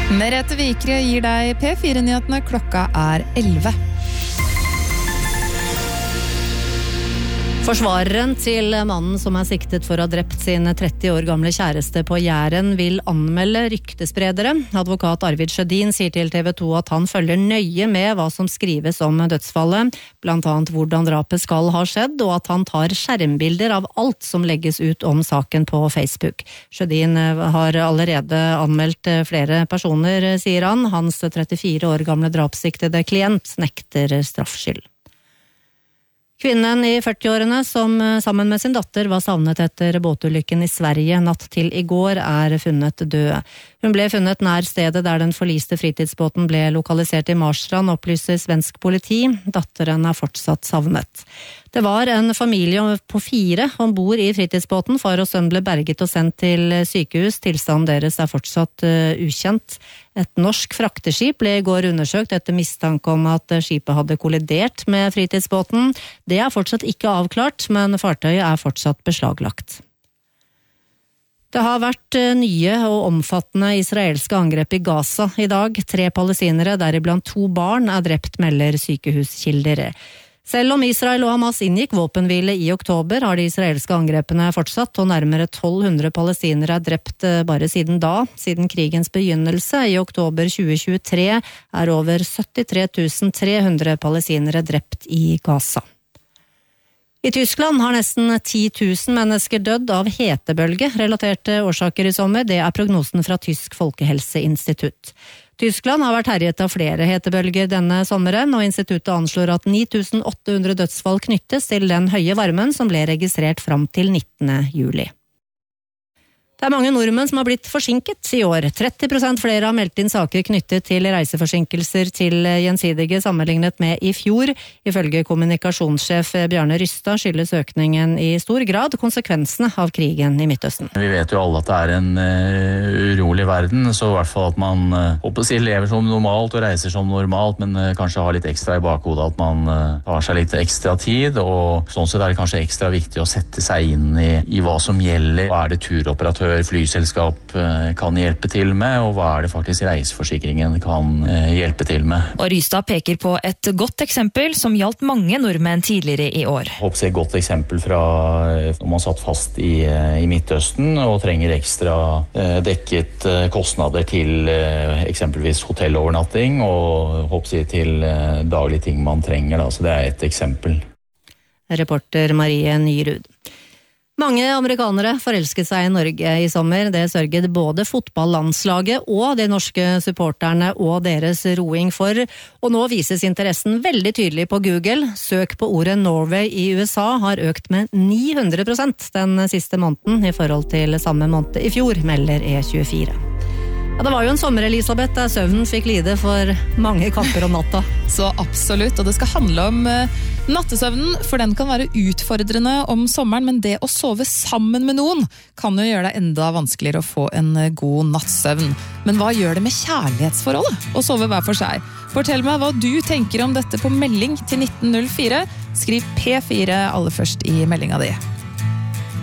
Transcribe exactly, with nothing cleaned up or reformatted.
Merete Vikre gir deg P fire-nyhetene, klokka er elleve. Forsvareren til mannen som er siktet for å ha drept sin tretti år gamle kjæreste på Jæren vil anmelde ryktespredere. Advokat Arvid Sjødin sier til T V to at han følger nøye med hva som skrives om dødsfallet, blant annet hvordan drapet skal ha skjedd, og at han tar skjermbilder av alt som legges ut om saken på Facebook. Sjødin har allerede anmeldt flere personer, sier han. Hans trettifire år gamle drapssiktede klient nekter straffskyld. Kvinnen i førti-årene som sammen med sin datter var savnet etter båtulykken i Sverige natt til i går er funnet død. Hun ble funnet nær stedet der den forliste fritidsbåten ble lokalisert i Marstrand, opplyser svensk politi. Datteren er fortsatt savnet. Det var en familie på fire ombord i fritidsbåten. Far og sønn ble berget og sendt til sykehus. Tilstanden deres er fortsatt uh, ukjent. Et norsk frakteskip ble i går undersøkt etter mistanke om at skipet hadde kollidert med fritidsbåten. Det er fortsatt ikke avklart, men fartøyet er fortsatt beslaglagt. Det har vært nye og omfattende israelske angrep i Gaza i dag. Tre palestinere, deriblant to barn, er drept, melder sykehuskilder. Selv om Israel og Hamas inngikk våpenhvile i oktober, har de israelske angrepene fortsatt, og nærmere tolv hundre palestinere er drept bare siden da. Siden krigens begynnelse i oktober tjue tjuetre er over syttitre tusen tre hundre palestinere drept i Gaza. I Tyskland har nesten ti tusen mennesker dødd av hetebølge relaterte årsaker i sommer. Det er prognosen fra Tysk Folkehelseinstitutt. Tyskland har vært herjet av flere hetebølger denne sommeren, og instituttet anslår at ni tusen åtte hundre dødsfall knyttes til den høye varmen som ble registrert fram til nittende juli. Det er mange nordmenn som har blitt forsinket i år. tretti prosent flere har meldt inn saker knyttet til reiseforsinkelser til gjensidige sammenlignet med i fjor. Ifølge kommunikasjonssjef Bjarne Rystad skyldes økningen i stor grad konsekvensene av krigen i Midtøsten. Vi vet jo alle at det er en uh, urolig verden, så i hvert fall at man uh, håper å si lever som normalt og reiser som normalt, men uh, kanskje har litt ekstra i bakhodet at man uh, tar seg litt ekstra tid, og sånn sett er det kanskje ekstra viktig å sette seg inn i, i hva som gjelder. Hva er det turoperatør flyselskap kan hjelpe til med, og hva er det faktisk reiseforsikringen kan hjelpe til med. Og Rystad peker på et godt eksempel som gjaldt mange nordmenn tidligere i år. Jeg håper det er et godt eksempel fra når man satt fast i, i Midtøsten og trenger ekstra dekket kostnader til eksempelvis hotellovernatting og håper jeg til daglige ting man trenger. Da. Så det er et eksempel. Reporter Marie Nyrud. Mange amerikanere forelsket seg i Norge i sommer. Det sørget både fotballandslaget og de norske supporterne og deres roing for. Og nå vises interessen veldig tydelig på Google. Søk på ordet Norway i U S A har økt med ni hundre prosent den siste måneden i forhold til samme måned i fjor, melder E tjuefire. Ja, det var jo en sommer, Elisabeth, der søvnen fikk lide for mange kamper om natta. Så absolutt, og det skal handle om uh, nattesøvnen, for den kan være utfordrende om sommeren, men det å sove sammen med noen kan jo gjøre det enda vanskeligere å få en uh, god nattsøvn. Men hva gjør det med kjærlighetsforholdet å sove hver for seg? Fortell meg hva du tenker om dette på melding til nitten null fire. Skriv P fire aller først i meldinga di.